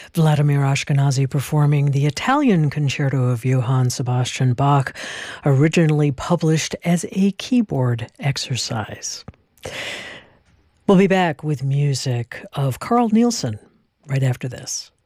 Vladimir Ashkenazy performing the Italian Concerto of Johann Sebastian Bach, originally published as a keyboard exercise. We'll be back with music of Carl Nielsen right after this.